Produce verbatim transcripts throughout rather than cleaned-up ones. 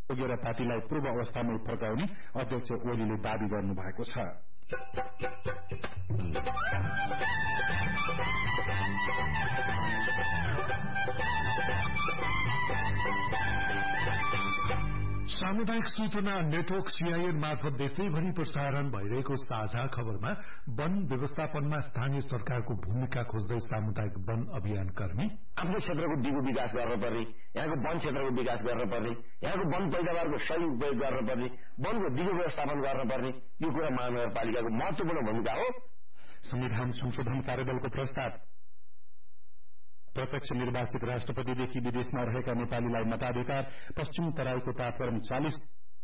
पुगेर पार्टीलाई पूर्व अवस्थामै फर्काउने अध्यक्ष ओलीले दावी गर्नुभएको छ। सामुदायिक सूचना नेटवर्क सीआईएन मार्फत देशैभरि प्रसारण भइरहेको साझा खबरमा वन व्यवस्थापनमा स्थानीय सरकारको भूमिका खोज्दै सामुदायिक वन अभियान कर्मी आफ्नो क्षेत्रको दिगो विकास गर्नुपर्ने, यहाँको वन क्षेत्रको विकास गर्नुपर्ने, यहाँको वन पैदावारको सही उपयोग गर्नुपर्ने, वनको दिगो व्यवस्थापन गर्नुपर्ने, यो कुरा महानगरपालिकाको महत्वपूर्ण भूमिका हो। संविधान संशोधन कार्यदलको प्रस्ताव प्रत्यक्ष निर्वाचित राष्ट्रपतिदेखि विदेशमा रहेका नेपालीलाई मताधिकार, पश्चिम तराईको तापक्रम चालीस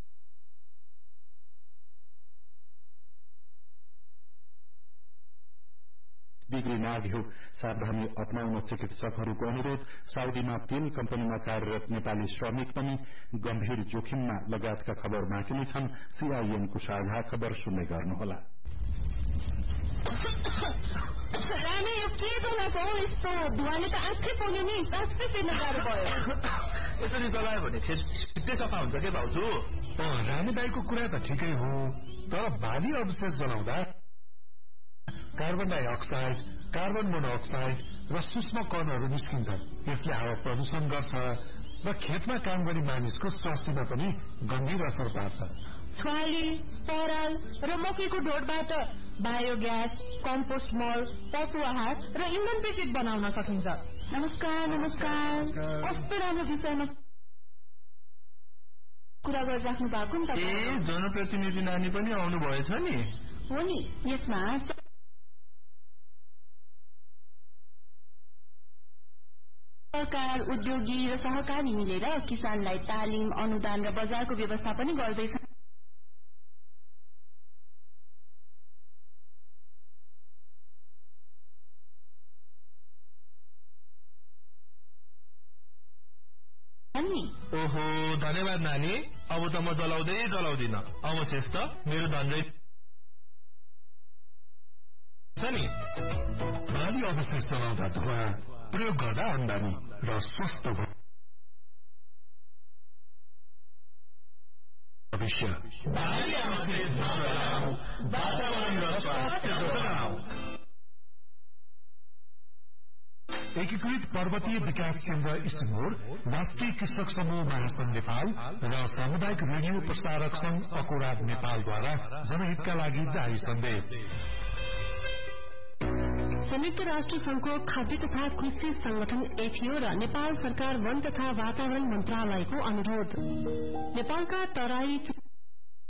डिग्री नाग्यो, सावधानी अपनाउन चिकित्सकहरूको अनुरोध। साउदीमा तेल कम्पनीमा कार्यरत नेपाली श्रमिक पनि गम्भीर जोखिममा लगायतका खबर बाँकी नै छन्। सीआईएनको साझा खबर सुन्दै गर्नुहोला। रामे यो के चलाएको हो? यस्तो धुवाले त आँखै पाउने नि, सासै फेर्न गाह्रो भयो। यसरी चलायो भने छिट्टै सफा हुन्छ के भाउजू? रामे दाईको कुरा त ठिकै हो, तर बाली अवशेष जलाउँदा कार्बन डाइअक्साइड, कार्बन मोनोअक्साइड र सूक्ष्म कणहरू निस्किन्छन्। यसले हावा प्रदूषण गर्छ र खेतमा काम गर्ने मानिसको स्वास्थ्यमा पनि गम्भीर असर पार्छ। छुवाली, पराल र मकैको ढोडबाट बायोग्यास, कम्पोस्ट मल, पशु आहार र इन्धन ब्रिकेट बनाउन सकिन्छ। नमस्कार नमस्कार कस्तो राम्रो विषयमा कुरा गरिराख्नु भएको नि तपाईँ। ए जनप्रतिनिधि नानी पनि आउनु भएछ नि? हो नि। यसमा सरकार, उद्योगी र सहकारी मिलेर किसानलाई तालिम, अनुदान र बजारको व्यवस्था पनि गर्दैछ। ओहो धन्यवाद नानी। अब त म जलाउँदै जलाउँदिन, अवशेष त मेरो धन्दै छ नि। बाली अवशेष जलाउँदा धुवा, प्रयोग गर्दा आम्दानी र स्वस्थ भविष्य। बाली अवशेष नजलाऊ, वातावरण र स्वास्थ्य जोगाऊ। एकीकृत पर्वतीय विकास केन्द्र इस्मोर, राष्ट्रिय कृषक समूह महासंघ नेपाल र सामुदायिक रेडियो प्रसारक संघ अकोराब नेपालद्वारा जनहितका लागि जारी सन्देश। संयुक्त राष्ट्र संघको खाद्य तथा कृषि संगठन एफिओ र नेपाल सरकार वन तथा वातावरण मन्त्रालयको अनुरोध। नेपालका तराई